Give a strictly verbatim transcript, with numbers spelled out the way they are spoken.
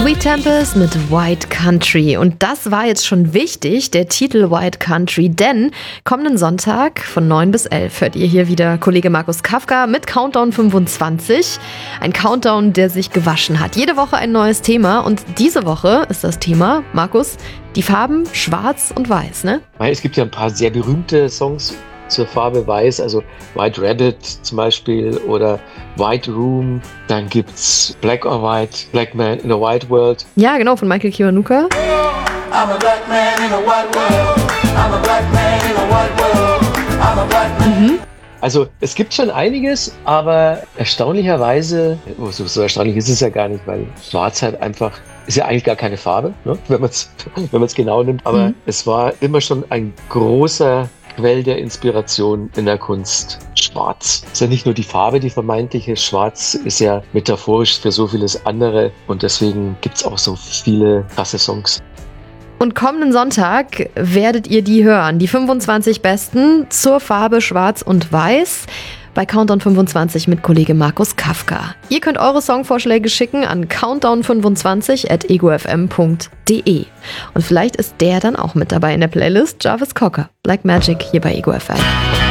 Sweet Tempest mit White Country. Und das war jetzt schon wichtig, der Titel White Country, denn kommenden Sonntag von neun bis elf hört ihr hier wieder Kollege Markus Kafka mit Countdown fünfundzwanzig. Ein Countdown, der sich gewaschen hat. Jede Woche ein neues Thema und diese Woche ist das Thema, Markus, die Farben schwarz und weiß, ne? Es gibt ja ein paar sehr berühmte Songs zur Farbe Weiß, also White Rabbit zum Beispiel oder White Room. Dann gibt's Black or White, Black Man in a White World. Ja, genau, von Michael Kiwanuka. I'm a black man in a white world. I'm a black man in a white world. I'm a black man. Mhm. Also es gibt schon einiges, aber erstaunlicherweise, oh, so, so erstaunlich ist es ja gar nicht, weil Schwarz halt einfach, ist ja eigentlich gar keine Farbe, ne? wenn man es wenn man's genau nimmt. Aber mhm. es war immer schon ein großer Quell der Inspiration in der Kunst. Schwarz. Es ist ja nicht nur die Farbe, die vermeintliche. Schwarz ist ja metaphorisch für so vieles andere und deswegen gibt es auch so viele krasse Songs. Und kommenden Sonntag werdet ihr die hören. Die fünfundzwanzig besten zur Farbe Schwarz und Weiß bei Countdown fünfundzwanzig mit Kollege Markus Kafka. Ihr könnt eure Songvorschläge schicken an countdown fünfundzwanzig at ego f m punkt d e. Und vielleicht ist der dann auch mit dabei in der Playlist. Jarvis Cocker, Black Magic hier bei Ego F M.